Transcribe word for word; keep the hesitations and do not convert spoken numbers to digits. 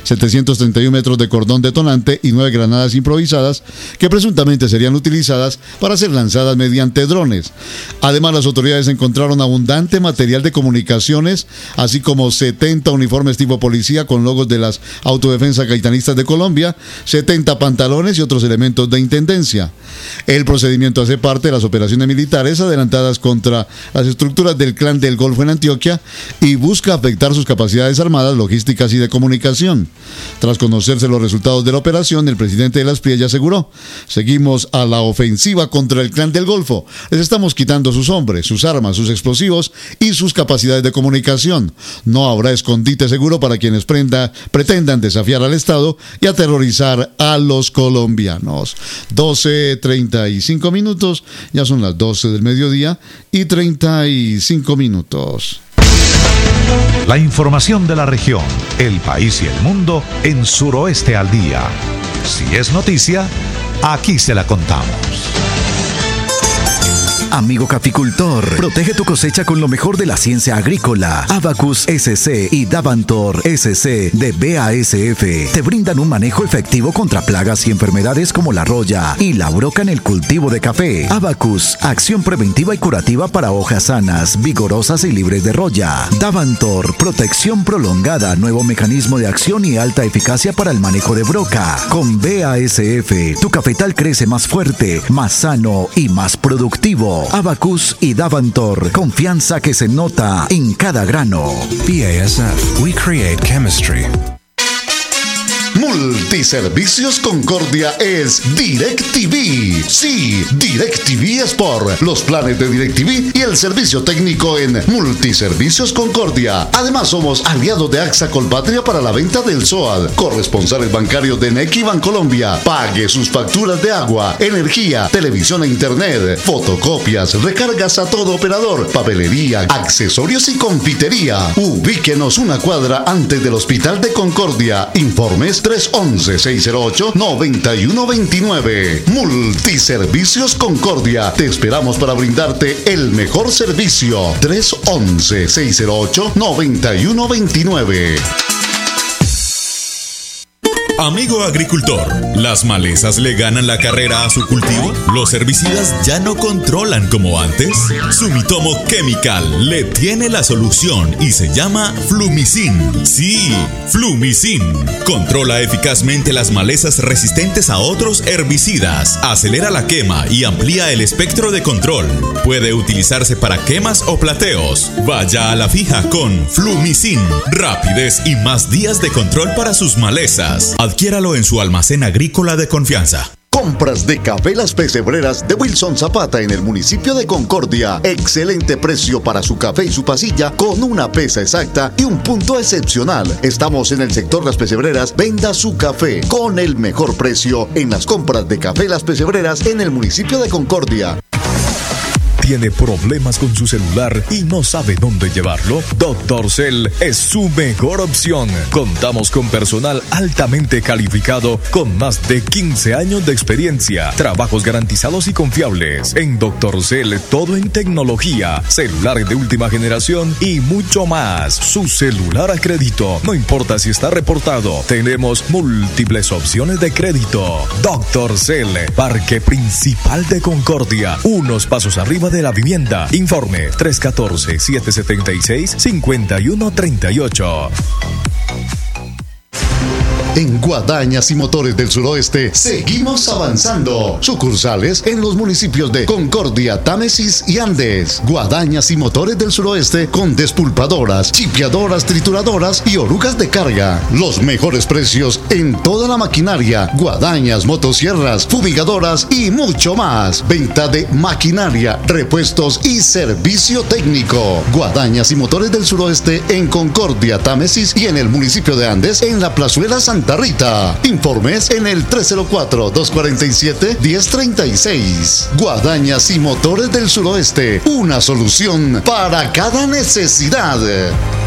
setecientos treinta y uno metros de cordón detonante y nueve granadas improvisadas que presuntamente serían utilizadas para ser lanzadas mediante drones. Además, las autoridades encontraron abundante material de comunicaciones, así como setenta uniformes tipo policía con logos de las Autodefensas Gaitanistas de Colombia, setenta pantalones y otros elementos de intendencia. El procedimiento hace parte de las operaciones militares adelantadas contra las estructuras del Clan del Golfo en Antioquia y busca afectar sus capacidades armadas, logísticas y de comunicación. Tras conocerse los resultados de la operación, el presidente de las P R I E ya aseguró: seguimos a la ofensiva contra el Clan del Golfo. Les estamos quitando sus hombres, sus armas, sus explosivos y sus capacidades de comunicación. No habrá escondite seguro para quienes prenda, pretendan desafiar al Estado y aterrorizar a los colombianos. doce treinta y cinco minutos, ya son las doce del mediodía y treinta y cinco minutos. La información de la región, el país y el mundo en Suroeste al Día. Si es noticia, aquí se la contamos. Amigo caficultor, protege tu cosecha con lo mejor de la ciencia agrícola. Abacus S C y Davantor S C de B A S F te brindan un manejo efectivo contra plagas y enfermedades como la roya y la broca en el cultivo de café. Abacus, acción preventiva y curativa para hojas sanas, vigorosas y libres de roya. Davantor, protección prolongada, nuevo mecanismo de acción y alta eficacia para el manejo de broca. Con B A S F, tu cafetal crece más fuerte, más sano y más productivo. Abacus y Davantor, confianza que se nota en cada grano. B A S F, we create chemistry. Multiservicios Concordia es DirecTV. Sí, DirecTV es por los planes de DirecTV y el servicio técnico en Multiservicios Concordia. Además, somos aliados de AXA Colpatria para la venta del S O A D, corresponsales bancarios de N E C y Bancolombia. Pague sus facturas de agua, energía, televisión e internet, fotocopias, recargas a todo operador, papelería, accesorios y confitería. Ubíquenos una cuadra antes del Hospital de Concordia. Informes tres once, seis cero ocho, nueve uno dos nueve. Multiservicios Concordia. Te esperamos para brindarte el mejor servicio. tres once, seis cero ocho, nueve uno dos nueve. Amigo agricultor, ¿las malezas le ganan la carrera a su cultivo? ¿Los herbicidas ya no controlan como antes? Sumitomo Chemical le tiene la solución y se llama Flumicin. Sí, Flumicin. Controla eficazmente las malezas resistentes a otros herbicidas, acelera la quema y amplía el espectro de control. Puede utilizarse para quemas o plateos. Vaya a la fija con Flumicin. Rapidez y más días de control para sus malezas. Adquiéralo en su almacén agrícola de confianza. Compras de café Las Pesebreras de Wilson Zapata en el municipio de Concordia. Excelente precio para su café y su pasilla con una pesa exacta y un punto excepcional. Estamos en el sector Las Pesebreras. Venda su café con el mejor precio en las compras de café Las Pesebreras en el municipio de Concordia. ¿Tiene problemas con su celular y no sabe dónde llevarlo? Doctor Cell es su mejor opción. Contamos con personal altamente calificado con más de quince años de experiencia, trabajos garantizados y confiables. En Doctor Cell, todo en tecnología, celulares de última generación y mucho más. Su celular a crédito, no importa si está reportado, tenemos múltiples opciones de crédito. Doctor Cell, Parque Principal de Concordia, unos pasos arriba de de la vivienda. Informe tres uno cuatro, siete siete seis, cinco uno tres ocho. En Guadañas y Motores del Suroeste seguimos avanzando. Sucursales en los municipios de Concordia, Támesis y Andes. Guadañas y Motores del Suroeste con despulpadoras, chipeadoras, trituradoras y orugas de carga. Los mejores precios en toda la maquinaria. Guadañas, motosierras, fumigadoras y mucho más. Venta de maquinaria, repuestos y servicio técnico. Guadañas y Motores del Suroeste en Concordia, Támesis y en el municipio de Andes en la Plazuela Santa Rita. Informes en el tres cero cuatro, dos cuatro siete, uno cero tres seis. Guadañas y Motores del Suroeste, una solución para cada necesidad.